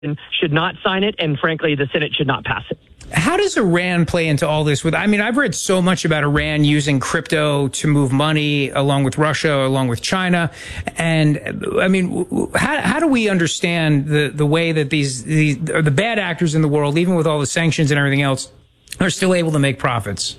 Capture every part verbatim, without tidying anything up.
should not sign it, and frankly, the Senate should not pass it. How does Iran play into all this? With, I mean, I've read so much about Iran using crypto to move money along with Russia, along with China. And I mean, how, how do we understand the, the way that these, these, or the bad actors in the world, even with all the sanctions and everything else, are still able to make profits?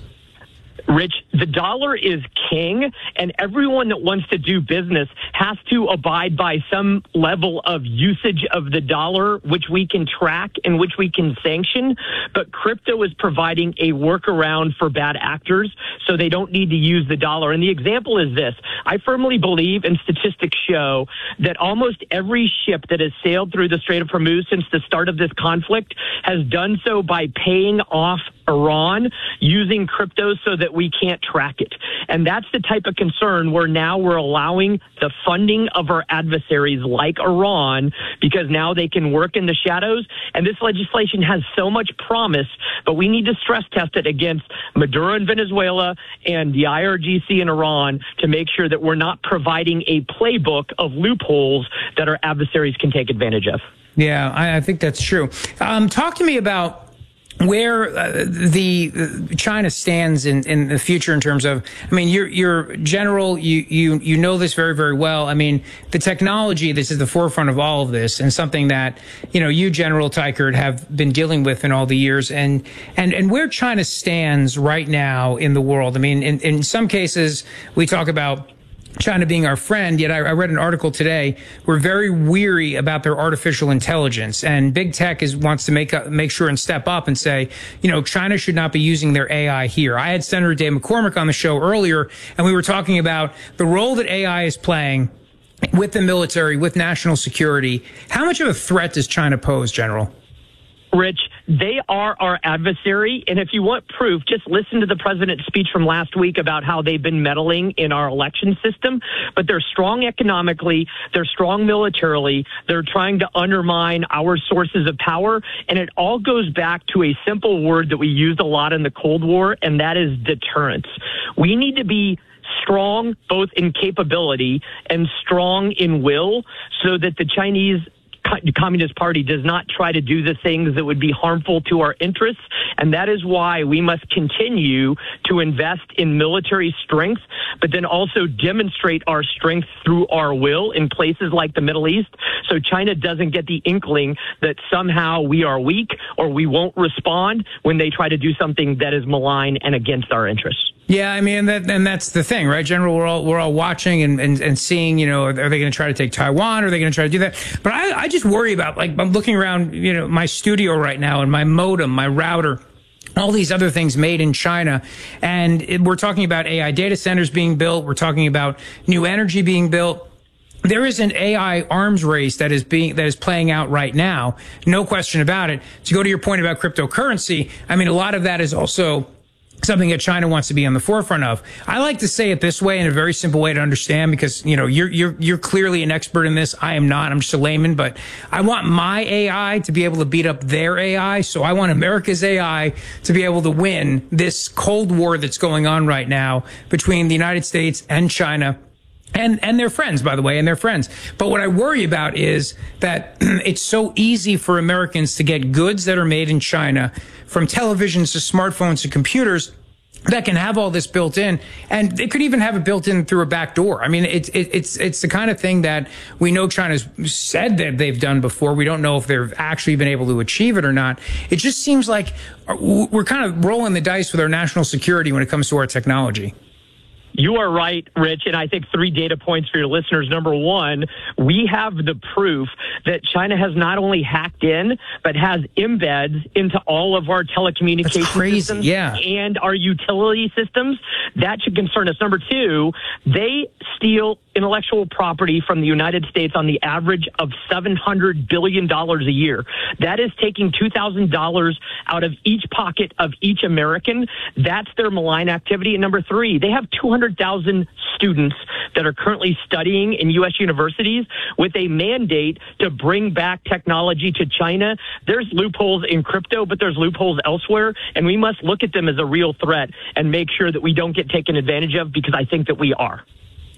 Rich, the dollar is king, and everyone that wants to do business has to abide by some level of usage of the dollar, which we can track and which we can sanction. But crypto is providing a workaround for bad actors, so they don't need to use the dollar. And the example is this. I firmly believe, and statistics show, that almost every ship that has sailed through the Strait of Hormuz since the start of this conflict has done so by paying off Iran using crypto so that we can't track it. And that's the type of concern where now we're allowing the funding of our adversaries like Iran, because now they can work in the shadows. And this legislation has so much promise, but we need to stress test it against Maduro in Venezuela and the I R G C in Iran to make sure that we're not providing a playbook of loopholes that our adversaries can take advantage of. Yeah, I, I think that's true. Um, talk to me about where uh, the uh, China stands in, in the future in terms of, I mean, you're, you're general, you, you, you know this very, very well. I mean, the technology, this is the forefront of all of this, and something that, you know, you, General Teichert, have been dealing with in all the years, and, and, and where China stands right now in the world. I mean, in, in some cases, we talk about China being our friend, yet I, I read an article today. We're very weary about their artificial intelligence, and big tech is wants to make uh, make sure and step up and say, you know, China should not be using their A I here. I had Senator Dave McCormick on the show earlier, and we were talking about the role that A I is playing with the military, with national security. How much of a threat does China pose, General? Rich, they are our adversary. And if you want proof, just listen to the president's speech from last week about how they've been meddling in our election system. But they're strong economically. They're strong militarily. They're trying to undermine our sources of power. And it all goes back to a simple word that we used a lot in the Cold War, and that is deterrence. We need to be strong both in capability and strong in will so that the Chinese the Communist Party does not try to do the things that would be harmful to our interests. And that is why we must continue to invest in military strength, but then also demonstrate our strength through our will in places like the Middle East, so China doesn't get the inkling that somehow we are weak or we won't respond when they try to do something that is malign and against our interests. Yeah, I mean, that, and that's the thing, right, General? We're all we're all watching and, and, and seeing, you know, are they going to try to take Taiwan? Are they going to try to do that? But I, I just worry about, like, I'm looking around, you know, my studio right now and my modem, my router, all these other things made in China. And it, we're talking about A I data centers being built. We're talking about new energy being built. There is an A I arms race that is being, that is playing out right now. No question about it. To go to your point about cryptocurrency, I mean, a lot of that is also something that China wants to be on the forefront of. I like to say it this way in a very simple way to understand, because, you know, you're, you're, you're clearly an expert in this. I am not. I'm just a layman, but I want my A I to be able to beat up their A I. So I want America's A I to be able to win this Cold War that's going on right now between the United States and China. And, and their friends, by the way, and their friends. But what I worry about is that it's so easy for Americans to get goods that are made in China, from televisions to smartphones to computers, that can have all this built in, and it could even have it built in through a back door. I mean, it's it, it's it's the kind of thing that we know China's said that they've done before. We don't know if they've actually been able to achieve it or not. It just seems like we're kind of rolling the dice with our national security when it comes to our technology. You are right, Rich, and I think three data points for your listeners. Number one, we have the proof that China has not only hacked in, but has embeds into all of our telecommunications systems yeah. and our utility systems. That should concern us. Number two, they steal intellectual property from the United States on the average of seven hundred billion dollars a year. That is taking two thousand dollars out of each pocket of each American. That's their malign activity. And number three, they have two hundred thousand students that are currently studying in U S universities with a mandate to bring back technology to China. There's loopholes in crypto, but there's loopholes elsewhere, and we must look at them as a real threat and make sure that we don't get taken advantage of, because I think that we are.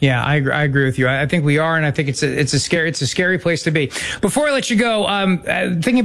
Yeah, I, I agree with you. I think we are, and I think it's a, it's a scary, it's a scary place to be. Before I let you go, um, uh, thinking